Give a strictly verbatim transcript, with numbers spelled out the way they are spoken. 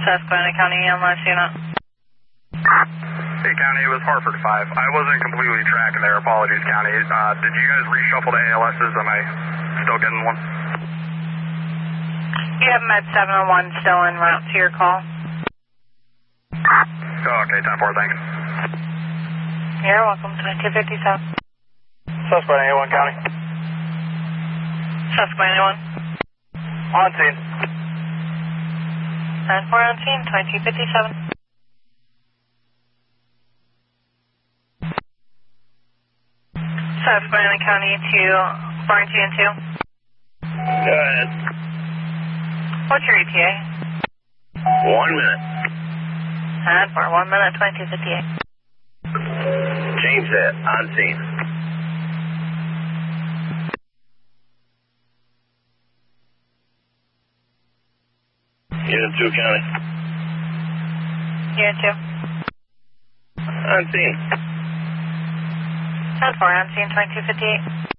Susquehanna County E M S unit. Hey, County, it was Hartford five. I wasn't completely tracking there. Apologies, County. Uh, did you guys reshuffle the A L Ss? Am I still getting one? You have Med seven oh one still en route to your call. Oh, okay, ten four, thanks. You're welcome, twenty-two fifty-seven. Susquehanna A one, County. Susquehanna one. On scene. ten four on scene, twenty-two fifty-seven. Susquehanna County to Florentine two. Go ahead. What's your E T A? One minute. ten four, one minute, twenty-two fifty-eight. Change that. On scene. Unit two, County. Unit two. On scene. ten four on scene, twenty-two fifty-eight.